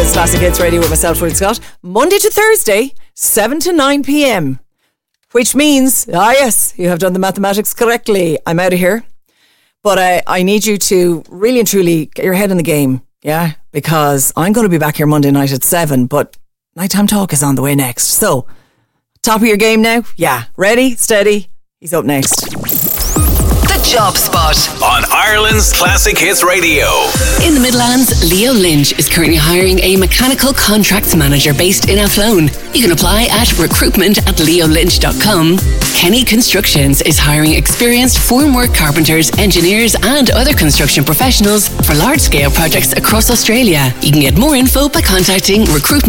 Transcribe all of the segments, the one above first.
Ireland's Classic Hits Radio with myself, Ruth Scott. Monday to Thursday, 7 to 9 p.m. Which means, yes, you have done the mathematics correctly. I'm out of here. But I need you to really and truly get your head in the game, yeah? Because I'm going to be back here Monday night at 7, but Nighttime Talk is on the way next. So, top of your game now? Yeah. Ready? Steady? He's up next. The Job Spot on Ireland's Classic Hits Radio. In the Midlands, Leo Lynch is currently hiring a mechanical contracts manager based in Athlone. You can apply at recruitment@leolynch.com. Kenny Constructions is hiring experienced formwork carpenters, engineers and other construction professionals for large-scale projects across Australia. You can get more info by contacting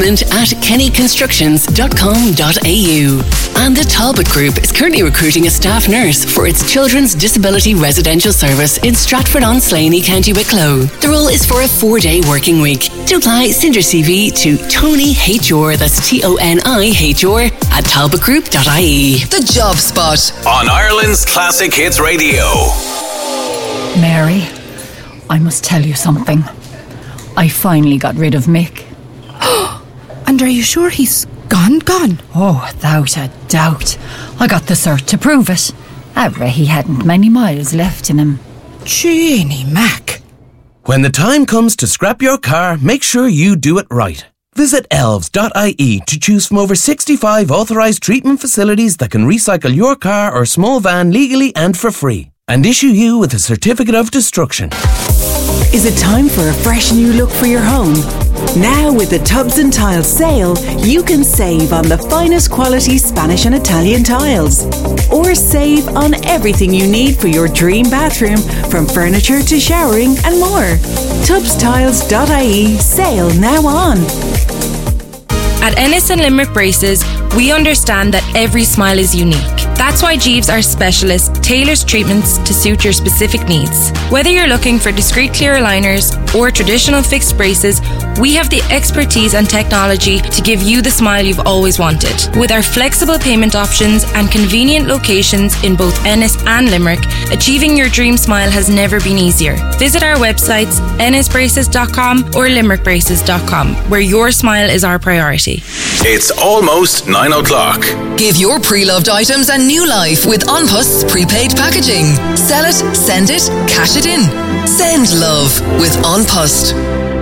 recruitment@kennyconstructions.com.au. And the Talbot Group is currently recruiting a staff nurse for its Children's Disability Residential Service in Stratford-on-Slaney, County Wicklow. The role is for a 4-day working week. To apply, send your CV to Tony HR, that's TONIHR, @talbotgroup.ie. The Job Spot on Ireland's Classic Hits Radio. Mary, I must tell you something. I finally got rid of Mick. And are you sure he's gone? Oh, without a doubt. I got the cert to prove it. He hadn't many miles left in him. Jeannie Mac. When the time comes to scrap your car, make sure you do it right. Visit elves.ie to choose from over 65 authorised treatment facilities that can recycle your car or small van legally and for free, and issue you with a certificate of destruction. Is it time for a fresh new look for your home? Now with the Tubs and Tiles sale, you can save on the finest quality Spanish and Italian tiles. Or save on everything you need for your dream bathroom, from furniture to showering and more. Tubstiles.ie sale now on. At Ennis and Limerick Braces, we understand that every smile is unique. That's why Jeeves, our specialist, tailors treatments to suit your specific needs. Whether you're looking for discreet clear aligners or traditional fixed braces, we have the expertise and technology to give you the smile you've always wanted. With our flexible payment options and convenient locations in both Ennis and Limerick, achieving your dream smile has never been easier. Visit our websites ennisbraces.com or limerickbraces.com, where your smile is our priority. It's almost 9 o'clock. Give your pre-loved items a new life with OnPost's prepaid packaging. Sell it, send it, cash it in. Send love with OnPost.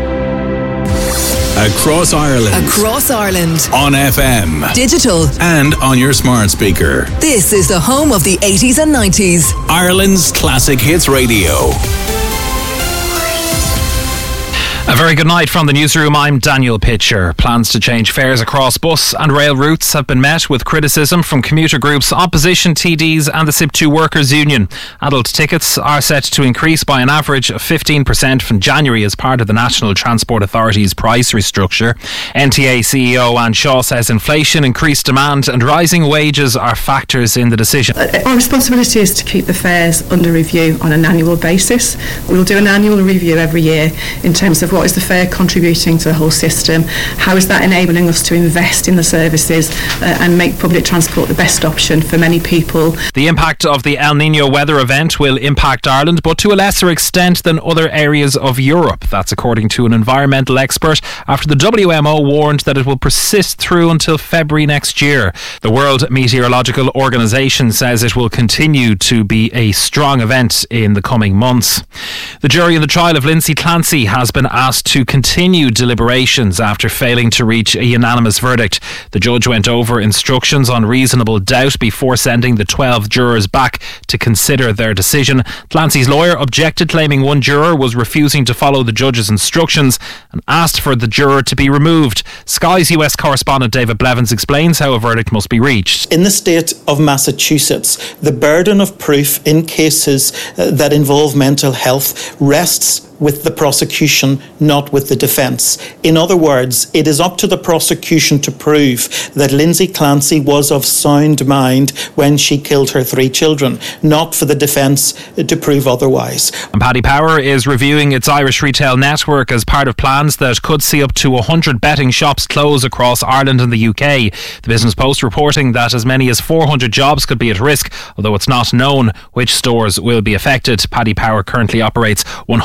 Across Ireland. On FM. digital. And on your smart speaker. This is the home of the 80s and 90s. Ireland's Classic Hits Radio. A very good night from the newsroom. I'm Daniel Pitcher. Plans to change fares across bus and rail routes have been met with criticism from commuter groups, opposition TDs and the SIP2 Workers Union. Adult tickets are set to increase by an average of 15% from January as part of the National Transport Authority's price restructure. NTA CEO Anne Shaw says inflation, increased demand and rising wages are factors in the decision. Our responsibility is to keep the fares under review on an annual basis. We'll do an annual review every year in terms of what is the fare contributing to the whole system, how is that enabling us to invest in the services and make public transport the best option for many people. The impact of the El Niño weather event will impact Ireland, but to a lesser extent than other areas of Europe. That's according to an environmental expert after the WMO warned that it will persist through until February next year. The World Meteorological Organization says it will continue to be a strong event in the coming months. The jury in the trial of Lindsay Clancy has been asked to continue deliberations after failing to reach a unanimous verdict. The judge went over instructions on reasonable doubt before sending the 12 jurors back to consider their decision. Clancy's lawyer objected, claiming one juror was refusing to follow the judge's instructions and asked for the juror to be removed. Sky's US correspondent David Blevins explains how a verdict must be reached. In the state of Massachusetts, the burden of proof in cases that involve mental health rests with the prosecution, not with the defence. In other words, it is up to the prosecution to prove that Lindsay Clancy was of sound mind when she killed her 3 children, not for the defence to prove otherwise. And Paddy Power is reviewing its Irish retail network as part of plans that could see up to 100 betting shops close across Ireland and the UK. The Business Post reporting that as many as 400 jobs could be at risk, although it's not known which stores will be affected. Paddy Power currently operates 100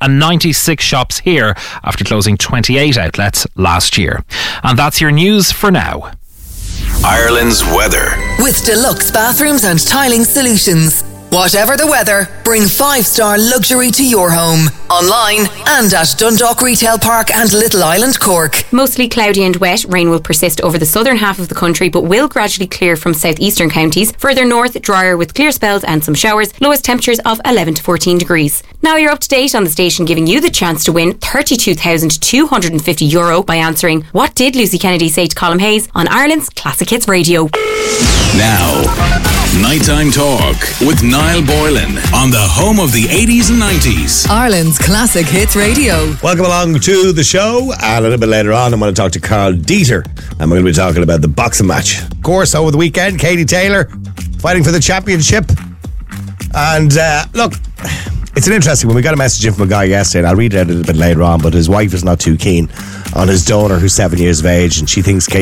and 96 shops here after closing 28 outlets last year. And that's your news for now. Ireland's weather. With Deluxe Bathrooms and Tiling Solutions. Whatever the weather, bring 5-star luxury to your home. Online and at Dundalk Retail Park and Little Island, Cork. Mostly cloudy and wet, rain will persist over the southern half of the country but will gradually clear from southeastern counties. Further north, drier with clear spells and some showers. Lowest temperatures of 11 to 14 degrees. Now you're up to date on the station, giving you the chance to win €32,250 by answering What Did Lucy Kennedy Say to Colm Hayes on Ireland's Classic Hits Radio. Now, Nighttime Talk with Niall Boylan on the home of the 80s and 90s. Ireland's Classic Hits Radio. Welcome along to the show. And a little bit later on, I'm going to talk to Carl Dieter. And we're going to be talking about the boxing match. Of course, over the weekend, Katie Taylor fighting for the championship. And look, it's an interesting one. We got a message in from a guy yesterday, and I'll read it out a little bit later on, but his wife is not too keen on his daughter, who's 7 years of age, and she thinks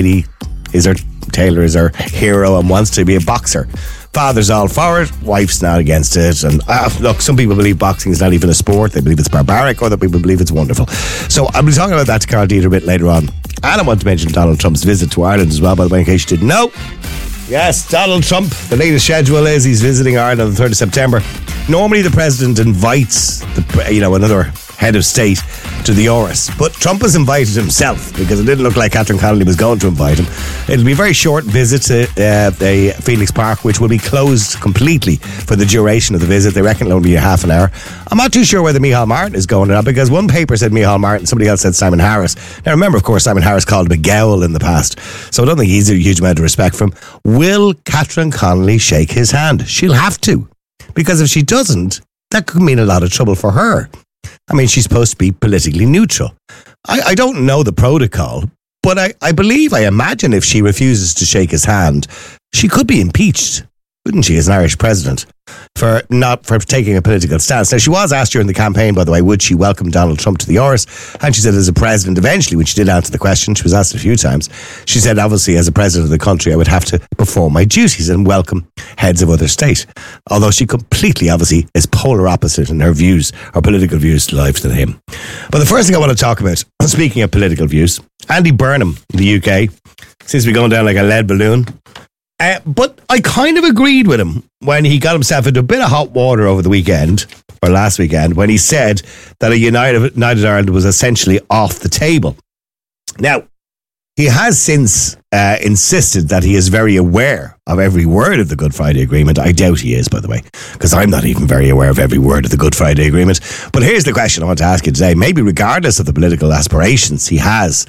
Taylor is her hero and wants to be a boxer. Father's all for it, wife's not against it. And look, some people believe boxing is not even a sport. They believe it's barbaric, other people believe it's wonderful. So I'll be talking about that to Carl Dieter a bit later on. And I want to mention Donald Trump's visit to Ireland as well, by the way, in case you didn't know. Yes, Donald Trump, the latest schedule is he's visiting Ireland on the 3rd of September. Normally the president invites another head of state to the Áras, but Trump has invited himself because it didn't look like Catherine Connolly was going to invite him. It'll be a very short visit to the Phoenix Park, which will be closed completely for the duration of the visit. They reckon it'll only be a half an hour. I'm not too sure whether Micheál Martin is going or not, because one paper said Micheál Martin, somebody else said Simon Harris. Now remember, of course, Simon Harris called him a gowl in the past, so I don't think he's a huge amount of respect for him. Will Catherine Connolly shake his hand? She'll have to, because if she doesn't, that could mean a lot of trouble for her. I mean, she's supposed to be politically neutral. I don't know the protocol, but I imagine if she refuses to shake his hand, she could be impeached, wouldn't she, as an Irish president, for taking a political stance. Now, she was asked during the campaign, by the way, would she welcome Donald Trump to the Áras? And she said, as a president, eventually, when she did answer the question, she was asked a few times, she said, obviously, as a president of the country, I would have to perform my duties and welcome heads of other state. Although she completely, obviously, is polar opposite in her views, her political views to life than him. But the first thing I want to talk about, speaking of political views, Andy Burnham in the UK seems to be going down like a lead balloon. But I kind of agreed with him when he got himself into a bit of hot water over the weekend, or last weekend, when he said that a United Ireland was essentially off the table. Now, he has since insisted that he is very aware of every word of the Good Friday Agreement. I doubt he is, by the way, because I'm not even very aware of every word of the Good Friday Agreement. But here's the question I want to ask you today. Maybe regardless of the political aspirations he has,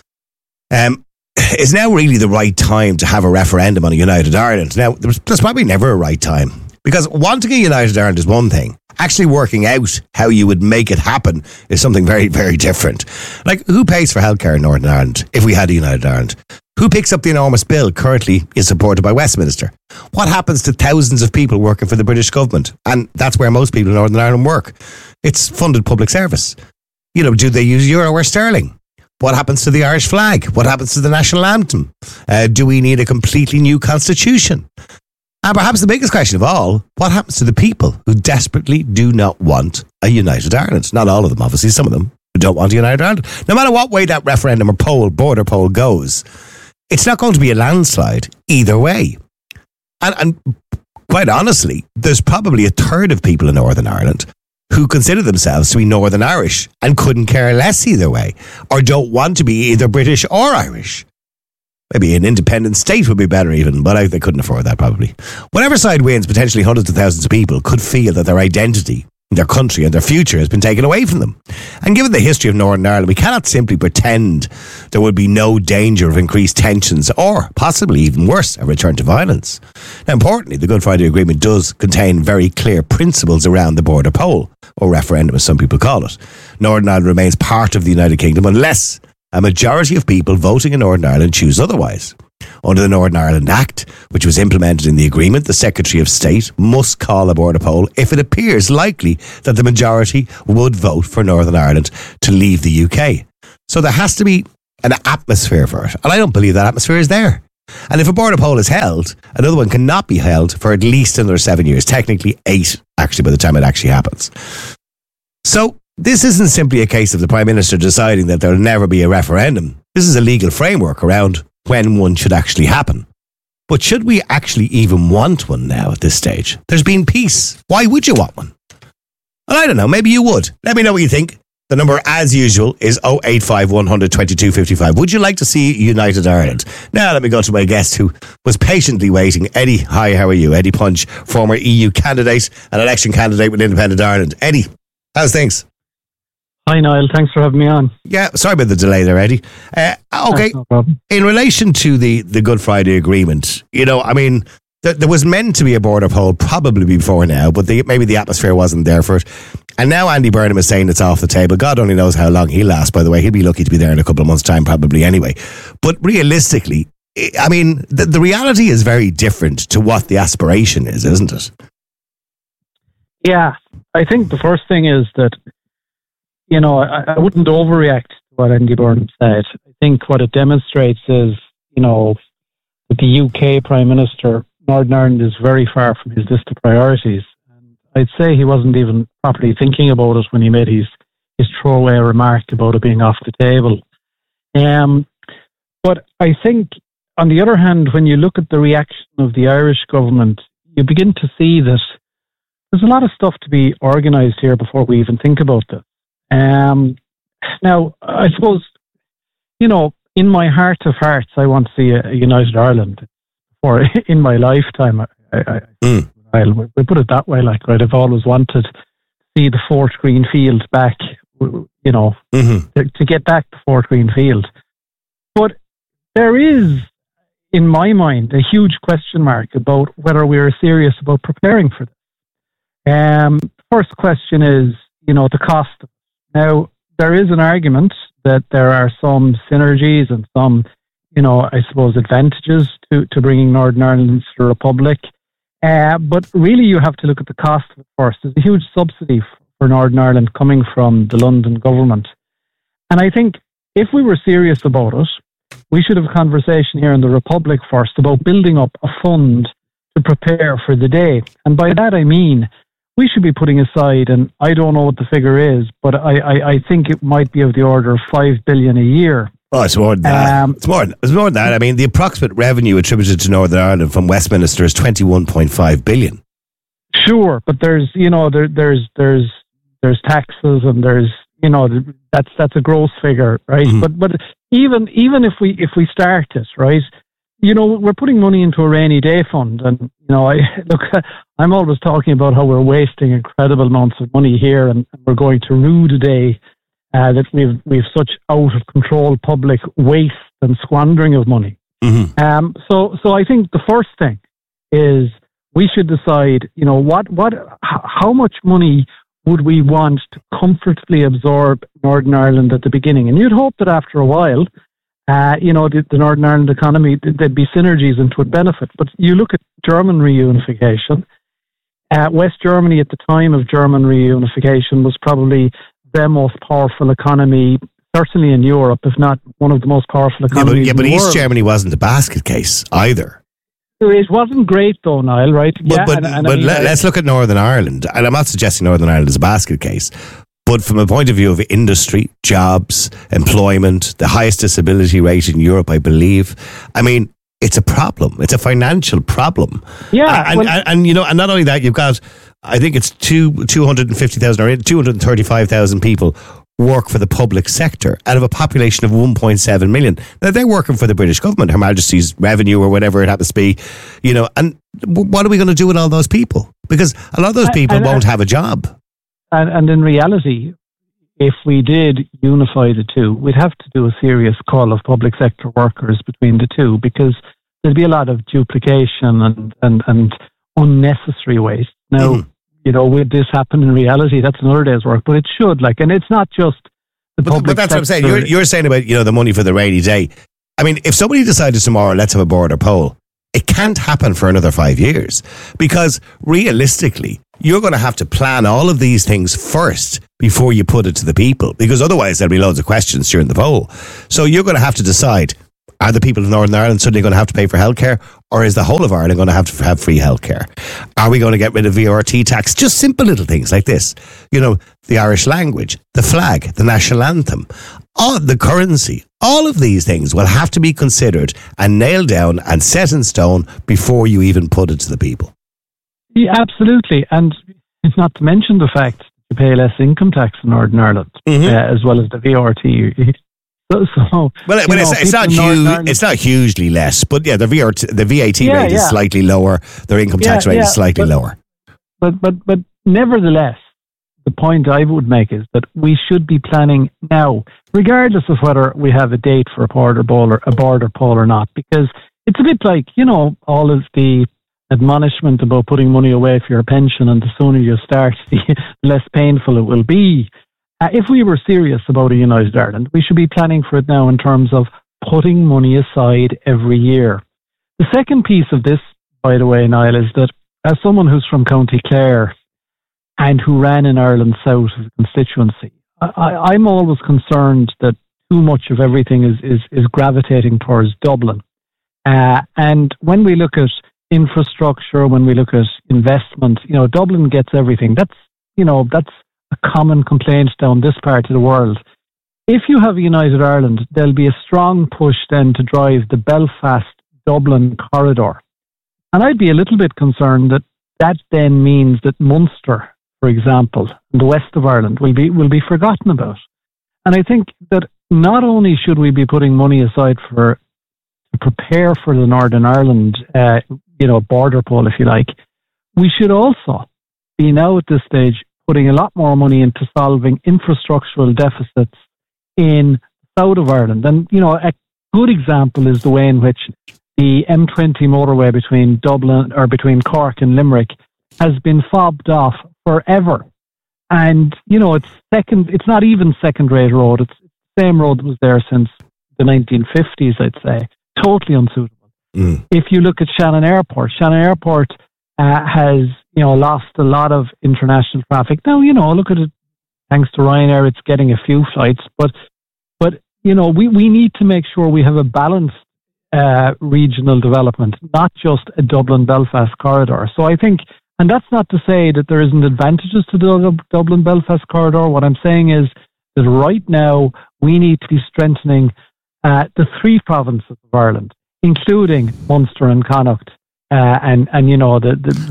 is now really the right time to have a referendum on a United Ireland? Now, there's probably never a right time, because wanting a United Ireland is one thing. Actually working out how you would make it happen is something very, very different. Like, who pays for healthcare in Northern Ireland if we had a United Ireland? Who picks up the enormous bill currently is supported by Westminster? What happens to thousands of people working for the British government? And that's where most people in Northern Ireland work. It's funded public service. Do they use euro or sterling? What happens to the Irish flag? What happens to the national anthem? Do we need a completely new constitution? And perhaps the biggest question of all, what happens to the people who desperately do not want a United Ireland? Not all of them, obviously, some of them who don't want a United Ireland. No matter what way that referendum or border poll goes, it's not going to be a landslide either way. And quite honestly, there's probably a third of people in Northern Ireland who consider themselves to be Northern Irish and couldn't care less either way, or don't want to be either British or Irish. Maybe an independent state would be better even, but they couldn't afford that probably. Whatever side wins, potentially hundreds of thousands of people could feel that their identity, their country and their future has been taken away from them. And given the history of Northern Ireland, we cannot simply pretend there would be no danger of increased tensions or, possibly even worse, a return to violence. Now, importantly, the Good Friday Agreement does contain very clear principles around the border poll, or referendum as some people call it. Northern Ireland remains part of the United Kingdom unless a majority of people voting in Northern Ireland choose otherwise. Under the Northern Ireland Act, which was implemented in the agreement, the Secretary of State must call a border poll if it appears likely that the majority would vote for Northern Ireland to leave the UK. So there has to be an atmosphere for it. And I don't believe that atmosphere is there. And if a border poll is held, another one cannot be held for at least another 7 years. Technically 8, actually, by the time it actually happens. So this isn't simply a case of the Prime Minister deciding that there'll never be a referendum. This is a legal framework around when one should actually happen. But should we actually even want one now at this stage? There's been peace. Why would you want one? Well, I don't know. Maybe you would. Let me know what you think. The number, as usual, is 085 100 22 55. Would you like to see United Ireland? Now, let me go to my guest who was patiently waiting. Eddie, hi, how are you? Eddie Punch, former EU candidate and election candidate with Independent Ireland. Eddie, how's things? Hi, Niall. Thanks for having me on. Yeah, sorry about the delay there, Eddie. Okay, no problem. In relation to the Good Friday Agreement, I mean, there was meant to be a border poll probably before now, but maybe the atmosphere wasn't there for it. And now Andy Burnham is saying it's off the table. God only knows how long he'll last, by the way. He'll be lucky to be there in a couple of months' time, probably anyway. But realistically, I mean, the reality is very different to what the aspiration is, isn't it? Yeah, I think the first thing is that, I wouldn't overreact to what Andy Burnham said. I think what it demonstrates is, that the UK Prime Minister, Northern Ireland is very far from his list of priorities. And I'd say he wasn't even properly thinking about it when he made his throwaway remark about it being off the table. But I think, on the other hand, when you look at the reaction of the Irish government, you begin to see that there's a lot of stuff to be organised here before we even think about this. Now, I suppose, in my heart of hearts, I want to see a United Ireland. Or in my lifetime, we'll put it that way. I've always wanted to see the Fort Greene Field back. To get back to Fort Greene Field. But there is, in my mind, a huge question mark about whether we are serious about preparing for this. First question is, the cost. Now, there is an argument that there are some synergies and some, I suppose, advantages to bringing Northern Ireland into the Republic. But really, you have to look at the cost of it first. There's a huge subsidy for Northern Ireland coming from the London government. And I think if we were serious about it, we should have a conversation here in the Republic first about building up a fund to prepare for the day. And by that, I mean, we should be putting aside, and I don't know what the figure is, but I think it might be of the order of $5 billion a year. Oh, it's more than that. It's more than that. I mean, the approximate revenue attributed to Northern Ireland from Westminster is $21.5 billion. Sure, but there's there's taxes and there's that's a gross figure, right? Mm-hmm. But even if we start it, right, we're putting money into a rainy day fund, and I'm always talking about how we're wasting incredible amounts of money here, and we're going to rue the day that we've such out of control public waste and squandering of money. Mm-hmm. So I think the first thing is we should decide, how much money would we want to comfortably absorb Northern Ireland at the beginning? And you'd hope that after a while, the Northern Ireland economy, there'd be synergies and it would benefit. But you look at German reunification. West Germany at the time of German reunification was probably the most powerful economy, certainly in Europe, if not one of the most powerful economies in the world. East Germany wasn't a basket case either. It wasn't great though, Niall, right? But let's look at Northern Ireland. And I'm not suggesting Northern Ireland is a basket case. But from a point of view of industry, jobs, employment, the highest disability rate in Europe, I believe. I mean, it's a problem. It's a financial problem. Yeah. And not only that, you've got, I think it's 250,000 or 235,000 people work for the public sector out of a population of 1.7 million. Now, they're working for the British government, Her Majesty's revenue or whatever it happens to be, and what are we going to do with all those people? Because a lot of those people won't have a job. And in reality, if we did unify the two, we'd have to do a serious call of public sector workers between the two, because there'd be a lot of duplication and unnecessary waste. Now, would this happen in reality? That's another day's work, but it should. And it's not just the public But that's sector. what I'm saying. You're saying about, the money for the rainy day. I mean, if somebody decided tomorrow, let's have a border poll, it can't happen for another 5 years, because realistically, you're going to have to plan all of these things first before you put it to the people, because otherwise there'll be loads of questions during the poll. So you're going to have to decide, Are the people of Northern Ireland suddenly going to have to pay for healthcare, or is the whole of Ireland going to have free healthcare? Are we going to get rid of VRT tax? Just simple little things like this. You know, the Irish language, the flag, the national anthem, the currency, all of these things will have to be considered and nailed down and set in stone before you even put it to the people. Yeah, absolutely. And it's not to mention the fact you pay less income tax in Northern Ireland, as well as the VRT. It's not huge. It's not hugely less, but yeah, the VAT rate is slightly lower. Their income tax rate is slightly lower. But nevertheless, the point I would make is that we should be planning now, regardless of whether we have a date for a border poll or not, because it's a bit like, you know, all of the admonishment about putting money away for your pension, and the sooner you start, the less painful it will be. If we were serious about a united Ireland, we should be planning for it now in terms of putting money aside every year. The second piece of this, by the way, Niall, is that as someone who's from County Clare and who ran in Ireland South as a constituency, I'm always concerned that too much of everything is gravitating towards Dublin. And when we look at infrastructure, when we look at investment, you know, Dublin gets everything. That's a common complaint down this part of the world. If you have a united Ireland, there'll be a strong push then to drive the Belfast-Dublin corridor. And I'd be a little bit concerned that then means that Munster, for example, and the west of Ireland will be forgotten about. And I think that not only should we be putting money aside to prepare for the Northern Ireland border poll, if you like, we should also be now at this stage putting a lot more money into solving infrastructural deficits in the south of Ireland. And, you know, a good example is the way in which the M20 motorway between Cork and Limerick has been fobbed off forever. And, you know, it's not even second-rate road. It's the same road that was there since the 1950s, I'd say. Totally unsuitable. If you look at Shannon Airport has, you know, lost a lot of international traffic. Now, you know, look at it, thanks to Ryanair, it's getting a few flights, but you know, we need to make sure we have a balanced regional development, not just a Dublin-Belfast corridor. So I think, and that's not to say that there isn't advantages to the Dublin-Belfast corridor. What I'm saying is that right now we need to be strengthening the three provinces of Ireland, including Munster and Connacht. And you know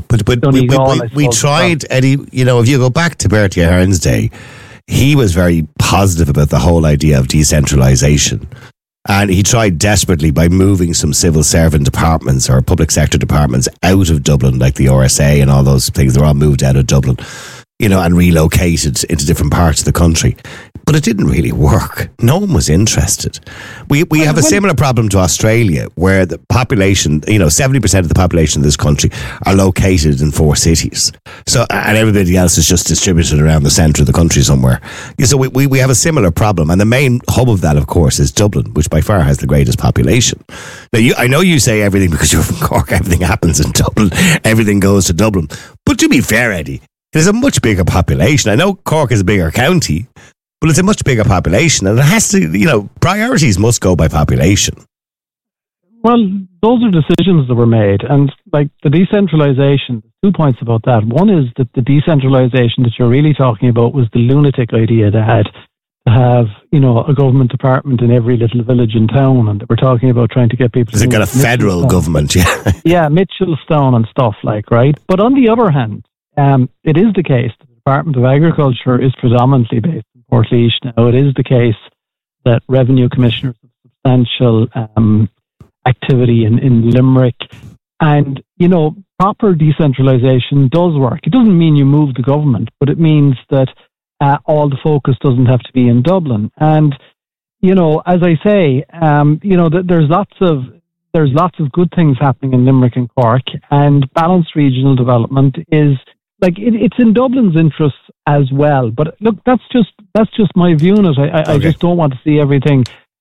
but we tried, Eddie. You know, if you go back to Bertie Ahern's day, he was very positive about the whole idea of decentralisation, and he tried desperately by moving some civil servant departments or public sector departments out of Dublin, like the RSA and all those things. They're all moved out of Dublin, you know, and relocated into different parts of the country. But it didn't really work. No one was interested. We have a similar problem to Australia, where the population, you know, 70% of the population of this country are located in 4 cities. So, and everybody else is just distributed around the centre of the country somewhere. So we have a similar problem. And the main hub of that, of course, is Dublin, which by far has the greatest population. Now, I know you say everything because you're from Cork, everything happens in Dublin, everything goes to Dublin. But to be fair, Eddie, it is a much bigger population. I know Cork is a bigger county, but it's a much bigger population, and it has to, you know, priorities must go by population. Well, those are decisions that were made, and like the decentralisation, 2 points about that. One is that the decentralisation that you're really talking about was the lunatic idea they had to have, you know, a government department in every little village and town, and we're talking about trying to get people. Has it got a federal government? Yeah, yeah, Mitchellstown and stuff like, right? But on the other hand, it is the case that the Department of Agriculture is predominantly based in Portlaoise now. It is the case that revenue commissioners have substantial activity in Limerick. And, you know, proper decentralisation does work. It doesn't mean you move the government, but it means that all the focus doesn't have to be in Dublin. And, you know, as I say, you know, there's lots of good things happening in Limerick and Cork, and balanced regional development is, like, it's in Dublin's interests as well. But look, that's just my view on it. I just don't want to see everything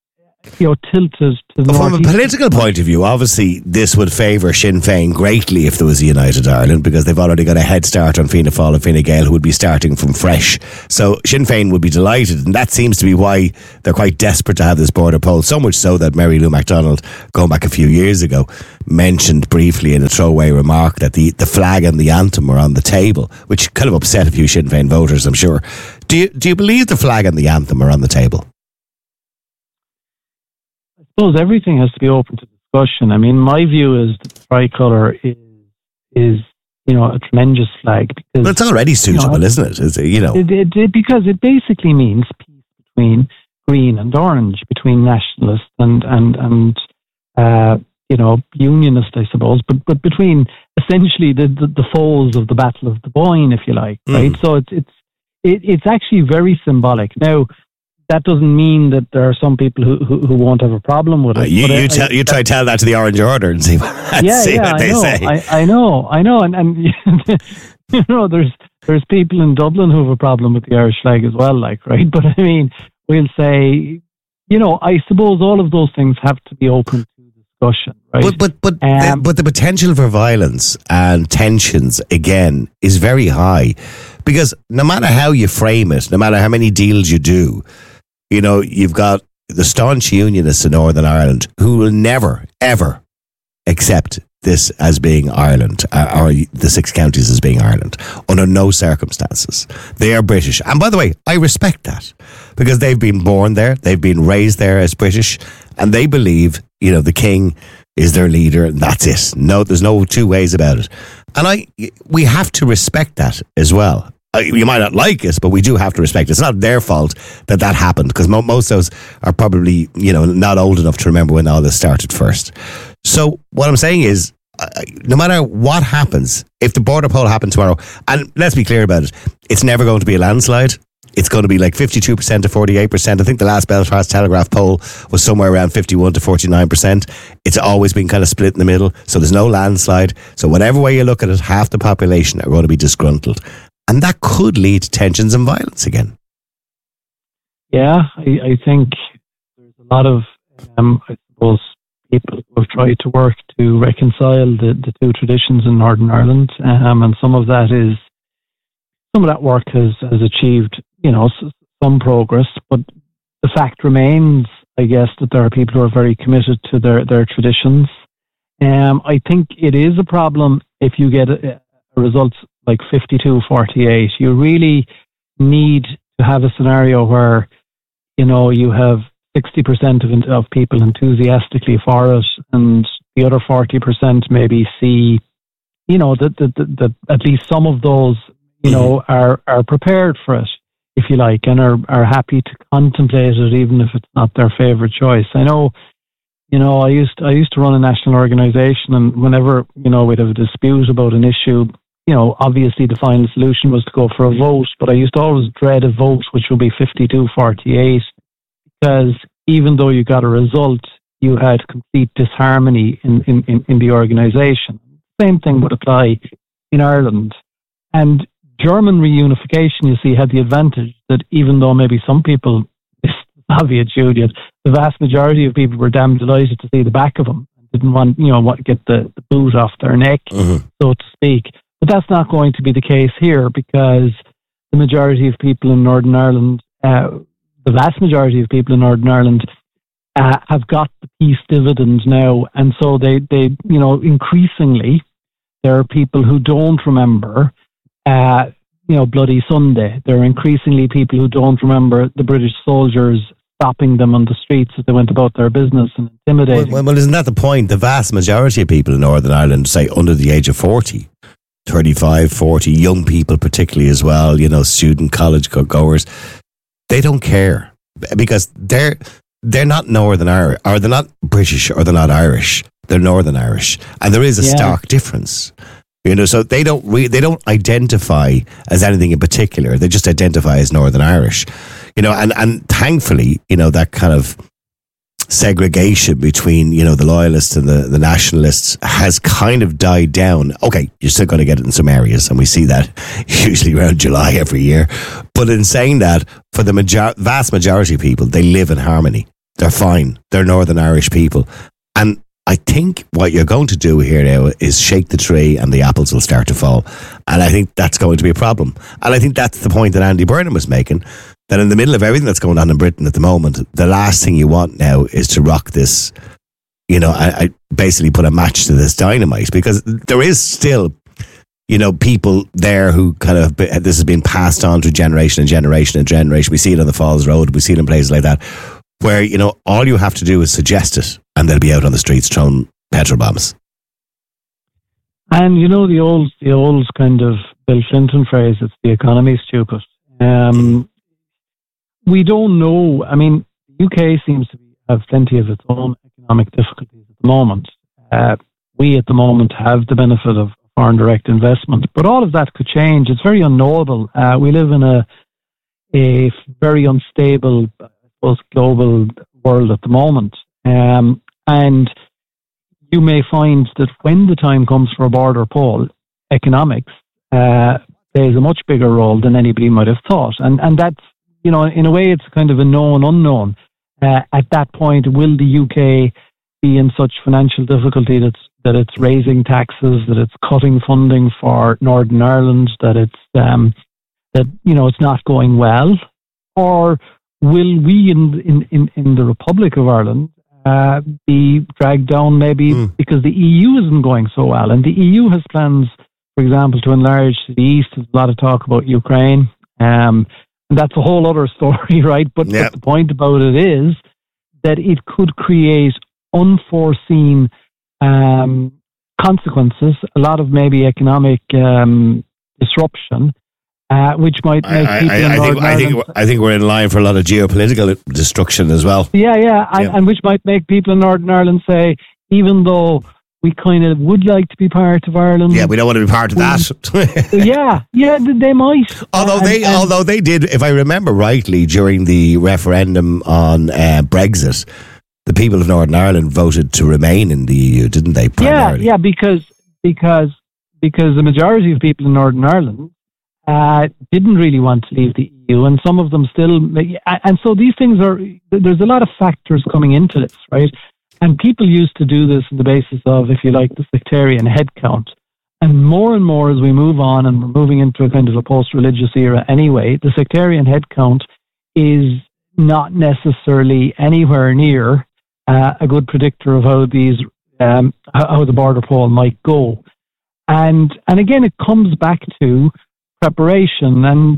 tilted to the From a northeast. political point of view, obviously this would favour Sinn Féin greatly if there was a united Ireland, because they've already got a head start on Fianna Fáil and Fine Gael, who would be starting from fresh. So Sinn Féin would be delighted, and that seems to be why they're quite desperate to have this border poll, so much so that Mary Lou MacDonald, going back a few years ago, mentioned briefly in a throwaway remark that the flag and the anthem were on the table, which kind of upset a few Sinn Féin voters, I'm sure. Do you believe the flag and the anthem are on the table? I suppose everything has to be open to discussion. I mean, my view is that the tricolour is a tremendous flag. Because, Well, it's already suitable, isn't it? Because it basically means peace between green and orange, between nationalists and unionist, I suppose, but between essentially the foes of the Battle of the Boyne, if you like, right? So it's actually very symbolic. Now, that doesn't mean that there are some people who won't have a problem with it. You try to tell that to the Orange Order and see what they say. I know, and there's people in Dublin who have a problem with the Irish flag as well, right? But I mean, we'll say, I suppose all of those things have to be open to discussion, right? But the potential for violence and tensions again is very high, because no matter how you frame it, no matter how many deals you do, you've got the staunch unionists in Northern Ireland who will never ever accept this as being Ireland, or the 6 counties as being Ireland, under no circumstances. They are British. And by the way, I respect that, because they've been born there, they've been raised there as British, and they believe, the king is their leader, and that's it. No, there's no two ways about it. And we have to respect that as well. You might not like it, but we do have to respect it. It's not their fault that happened, because most of us are probably, not old enough to remember when all this started first. So what I'm saying is, no matter what happens, if the border poll happened tomorrow, and let's be clear about it, it's never going to be a landslide. It's going to be like 52% to 48%. I think the last Belfast Telegraph poll was somewhere around 51 to 49%. It's always been kind of split in the middle, so there's no landslide. So whatever way you look at it, half the population are going to be disgruntled. And that could lead to tensions and violence again. Yeah, I think there's a lot of, I suppose, people who have tried to work to reconcile the two traditions in Northern Ireland, and some of that work has achieved, some progress. But the fact remains, I guess, that there are people who are very committed to their traditions. I think it is a problem if you get a result like 52-48. You really need to have a scenario where, you have 60% of people enthusiastically for it, and the other 40% maybe see, that at least some of those, are prepared for it, if you like, and are happy to contemplate it, even if it's not their favorite choice. I know, I used to run a national organization, and whenever, we'd have a dispute about an issue, obviously the final solution was to go for a vote, but I used to always dread a vote which would be 52-48, because even though you got a result, you had complete disharmony in the organisation. Same thing would apply in Ireland. And German reunification, you see, had the advantage that even though maybe some people, Soviet Union, the vast majority of people were damn delighted to see the back of them, didn't want to get the boot off their neck, so to speak. But that's not going to be the case here, because the majority of people in Northern Ireland, the vast majority of people in Northern Ireland, have got the peace dividend now, and so they increasingly there are people who don't remember, Bloody Sunday. There are increasingly people who don't remember the British soldiers stopping them on the streets as they went about their business and intimidating. Well, isn't that the point? The vast majority of people in Northern Ireland, say under the age of 40, 35, 40, young people particularly as well, student college goers, they don't care, because they're not Northern Irish, or they're not British, or they're not Irish. They're Northern Irish, and there is a stark difference. So they don't identify as anything in particular. They just identify as Northern Irish. And thankfully, that kind of segregation between, the loyalists and the nationalists has kind of died down. Okay, you're still going to get it in some areas, and we see that usually around July every year. But in saying that, for the vast majority of people, they live in harmony. They're fine. They're Northern Irish people. And I think what you're going to do here now is shake the tree and the apples will start to fall. And I think that's going to be a problem. And I think that's the point that Andy Burnham was making, that in the middle of everything that's going on in Britain at the moment, the last thing you want now is to rock this, I basically put a match to this dynamite, because there is still, people there who kind of, this has been passed on to generation and generation and generation. We see it on the Falls Road. We see it in places like that, where, all you have to do is suggest it and they'll be out on the streets throwing petrol bombs. And the old kind of Bill Clinton phrase, it's the economy, stupid. We don't know. I mean, the UK seems to have plenty of its own economic difficulties at the moment. We at the moment have the benefit of foreign direct investment, but all of that could change. It's very unknowable. We live in a very unstable, I suppose, global world at the moment. And you may find that when the time comes for a border poll, economics plays a much bigger role than anybody might have thought. And that's, in a way, it's kind of a known unknown. At that point, will the UK be in such financial difficulty that it's raising taxes, that it's cutting funding for Northern Ireland, that it's it's not going well, or will we in the Republic of Ireland be dragged down maybe because the EU isn't going so well? And the EU has plans, for example, to enlarge to the east. There's a lot of talk about Ukraine, and that's a whole other story, right? But the point about it is that it could create unforeseen consequences, a lot of maybe economic disruption, which might make people in Northern Ireland... I think we're in line for a lot of geopolitical destruction as well. And which might make people in Northern Ireland say, even though we kind of would like to be part of Ireland... Yeah, we don't want to be part of that. They might. Although they did, if I remember rightly, during the referendum on Brexit, the people of Northern Ireland voted to remain in the EU, didn't they? Primarily? Yeah, because the majority of people in Northern Ireland didn't really want to leave the EU, and some of them still. And so these things there's a lot of factors coming into this, right? And people used to do this on the basis of, if you like, the sectarian head count. And more as we move on, and we're moving into a kind of a post-religious era anyway, the sectarian head count is not necessarily anywhere near a good predictor of how these how the border poll might go. And again, it comes back to preparation. And,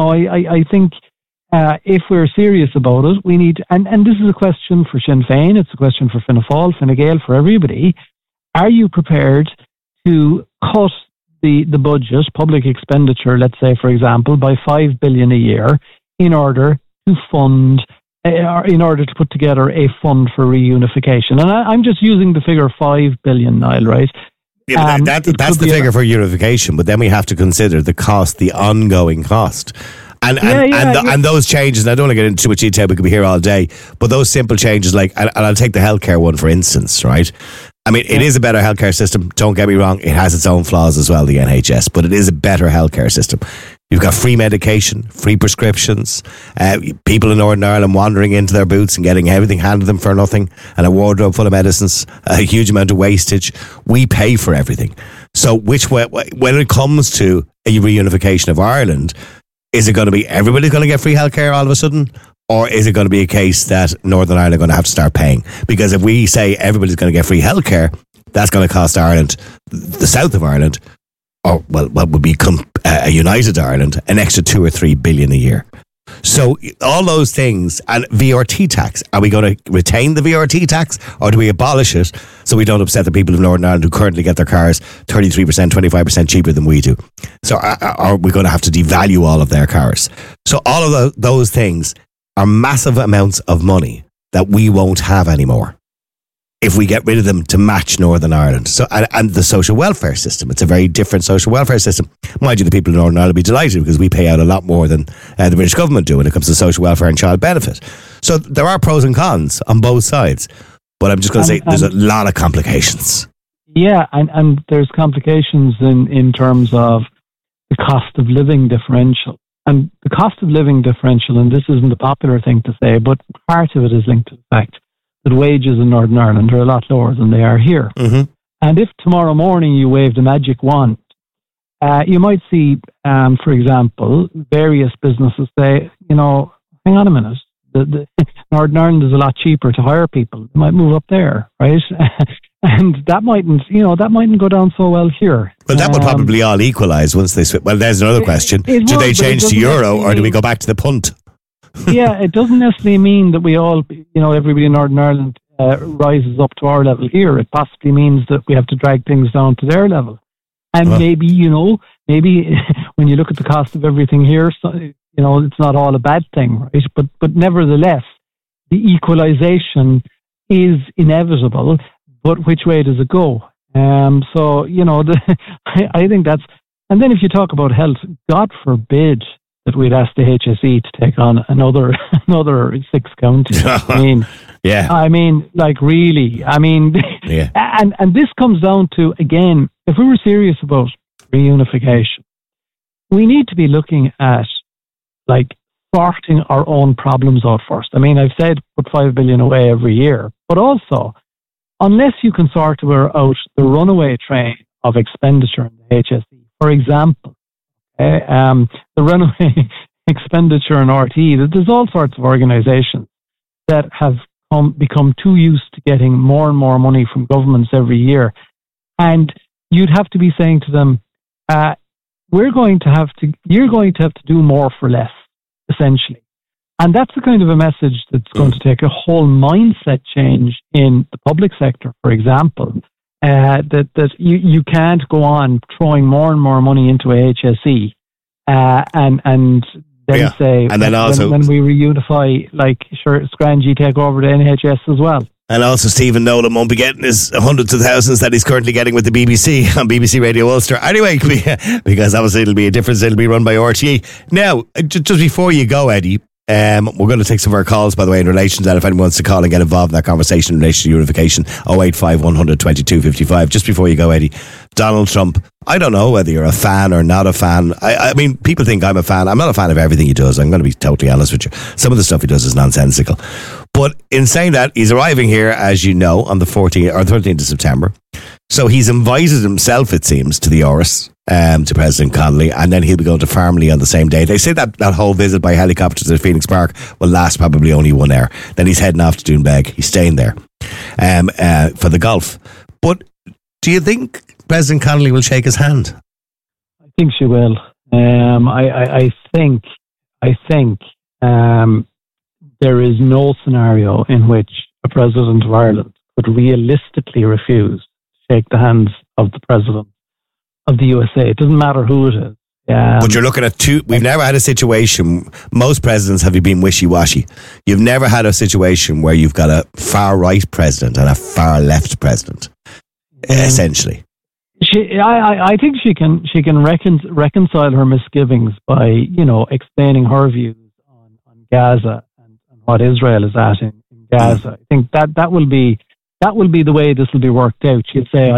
I think if we're serious about it, we need, and this is a question for Sinn Féin, it's a question for Fianna Fáil, Fine Gael, for everybody. Are you prepared to cut the budget, public expenditure, let's say, for example, by $5 billion a year in order to fund, in order to put together a fund for reunification? And I'm just using the figure $5 billion, Niall, right? Yeah, but that's the figure for unification, but then we have to consider the cost, the ongoing cost. And those changes, and I don't want to get into too much detail, we could be here all day, but those simple changes, like, and I'll take the healthcare one for instance, right? I mean, it is a better healthcare system, don't get me wrong, it has its own flaws as well, the NHS, but it is a better healthcare system. You've got free medication, free prescriptions, people in Northern Ireland wandering into their boots and getting everything handed them for nothing, and a wardrobe full of medicines, a huge amount of wastage. We pay for everything. So which way, when it comes to a reunification of Ireland, is it going to be everybody's going to get free healthcare all of a sudden? Or is it going to be a case that Northern Ireland are going to have to start paying? Because if we say everybody's going to get free healthcare, that's going to cost Ireland, the south of Ireland, or what would become a united Ireland, an extra 2 or 3 billion a year. So all those things, and VRT tax, are we going to retain the VRT tax, or do we abolish it so we don't upset the people of Northern Ireland who currently get their cars 33%, 25% cheaper than we do? So are we going to have to devalue all of their cars? So all of those things are massive amounts of money that we won't have anymore if we get rid of them to match Northern Ireland. So, and the social welfare system, it's a very different social welfare system. Mind you, the people in Northern Ireland will be delighted because we pay out a lot more than the British government do when it comes to social welfare and child benefit. So there are pros and cons on both sides. But I'm just going to say there's a lot of complications. Yeah, and there's complications in terms of the cost of living differential. And the cost of living differential, and this isn't a popular thing to say, but part of it is linked to the fact that wages in Northern Ireland are a lot lower than they are here. Mm-hmm. And if tomorrow morning you waved a magic wand, you might see, for example, various businesses say, hang on a minute, the Northern Ireland is a lot cheaper to hire people. They might move up there, right? And that mightn't go down so well here. But that would probably all equalise once they switch. Well, there's another question. Do they change to euro or do we go back to the punt? Yeah, it doesn't necessarily mean that we all, everybody in Northern Ireland rises up to our level here. It possibly means that we have to drag things down to their level. And maybe when you look at the cost of everything here, it's not all a bad thing, right? But nevertheless, the equalisation is inevitable. But which way does it go? I think that's. And then if you talk about health, God forbid that we'd ask the HSE to take on another 6 counties. Really. Yeah. And this comes down to, again, if we were serious about reunification, we need to be looking at sorting our own problems out first. I've said put 5 billion away every year, but also, unless you can sort out the runaway train of expenditure in the HSE, for example, the runaway expenditure in RTE, there's all sorts of organisations that have become too used to getting more and more money from governments every year. And you'd have to be saying to them, you're going to have to do more for less, essentially. And that's the kind of a message that's going to take a whole mindset change in the public sector, for example, that you can't go on throwing more and more money into a HSE and then say, and then also, when we reunify, Scrangy take over the NHS as well. And also Stephen Nolan won't be getting his hundreds of thousands that he's currently getting with the BBC on BBC Radio Ulster. Anyway, because obviously it'll be a difference. It'll be run by RTE. Now, just before you go, Eddie, we're going to take some of our calls, by the way, in relation to that. If anyone wants to call and get involved in that conversation in relation to unification, 085 100 22 55. Just before you go, Eddie, Donald Trump, I don't know whether you're a fan or not a fan. I mean, people think I'm a fan. I'm not a fan of everything he does. I'm going to be totally honest with you. Some of the stuff he does is nonsensical. But in saying that, he's arriving here, as you know, on the 14th or 13th of September. So he's invited himself, it seems, to the Áras, to President Connolly, and then he'll be going to Farmley on the same day. They say that whole visit by helicopter to Phoenix Park will last probably only 1 hour. Then he's heading off to Doonbeg. He's staying there for the golf. But do you think President Connolly will shake his hand? I think she will. I think there is no scenario in which a president of Ireland could realistically refuse to shake the hands of the president of the USA. It doesn't matter who it is. But you're looking at two. We've never had a situation. Most presidents have been wishy-washy. You've never had a situation where you've got a far-right president and a far-left president, essentially. I think she can reconcile her misgivings by explaining her views on Gaza and what Israel is at in Gaza. I think that will be the way this will be worked out. She'd say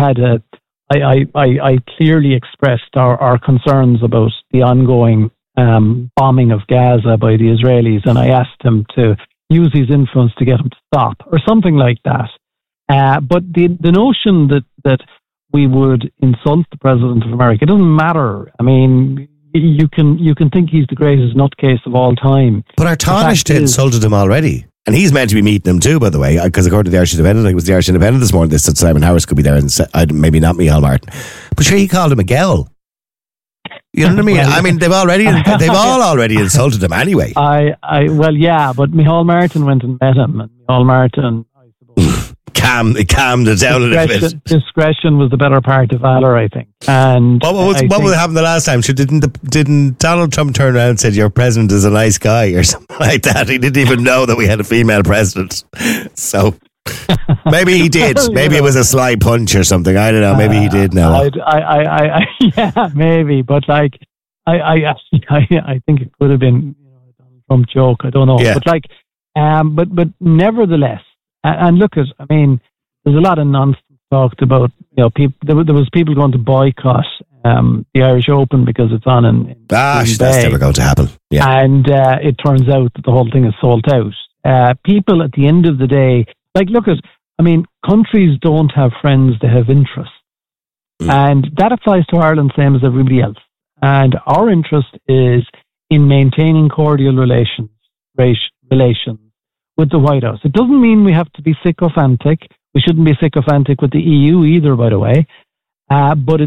I clearly expressed our concerns about the ongoing bombing of Gaza by the Israelis, and I asked him to use his influence to get him to stop, or something like that. But the notion that we would insult the President of America, it doesn't matter. I mean, you can think he's the greatest nutcase of all time. But our Taoiseach insulted him already. And he's meant to be meeting him too, by the way, because according to the Irish Independent, I think it was the Irish Independent this morning, they said Simon Harris could be there, and maybe not Micheál Martin. But sure, he called him a girl. You know what I mean? I mean, they've all already insulted him anyway. Well, yeah, but Micheál Martin went and met him, and Micheál Martin, I suppose, calmed it down a little bit. Discretion was the better part of valor, I think. And what happened the last time? Didn't Donald Trump turn around and said your president is a nice guy or something like that? He didn't even know that we had a female president. So maybe he did. Maybe it was a sly punch or something. I don't know. Maybe he did know. Yeah, maybe. But I think it could have been a Donald Trump joke. I don't know. Yeah. But nevertheless. And look at, I mean, there's a lot of nonsense talked about, people. There was people going to boycott the Irish Open because it's on in that's never going to happen. Yeah. And it turns out that the whole thing is sold out. People at the end of the day, like, countries don't have friends, they have interests. And that applies to Ireland same as everybody else. And our interest is in maintaining cordial relations with the White House. It doesn't mean we have to be sycophantic. We shouldn't be sycophantic with the EU either, by the way. But